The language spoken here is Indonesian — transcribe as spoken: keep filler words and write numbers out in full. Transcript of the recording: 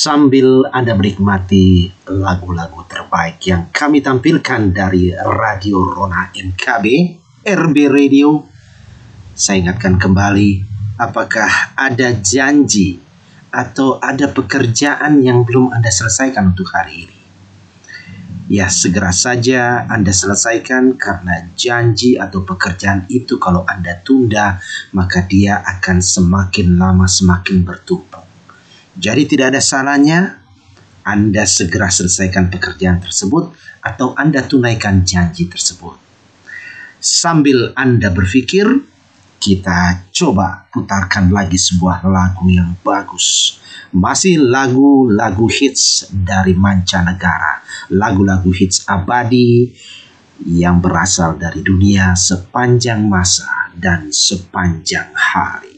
Sambil Anda menikmati lagu-lagu terbaik yang kami tampilkan dari Radio Rona M K B, R B Radio, saya ingatkan kembali, apakah ada janji atau ada pekerjaan yang belum Anda selesaikan untuk hari ini? Ya, segera saja Anda selesaikan, karena janji atau pekerjaan itu kalau Anda tunda, maka dia akan semakin lama semakin bertumpuk. Jadi tidak ada salahnya Anda segera selesaikan pekerjaan tersebut atau Anda tunaikan janji tersebut. Sambil Anda berpikir, kita coba putarkan lagi sebuah lagu yang bagus. Masih lagu-lagu hits dari mancanegara, lagu-lagu hits abadi yang berasal dari dunia sepanjang masa dan sepanjang hari.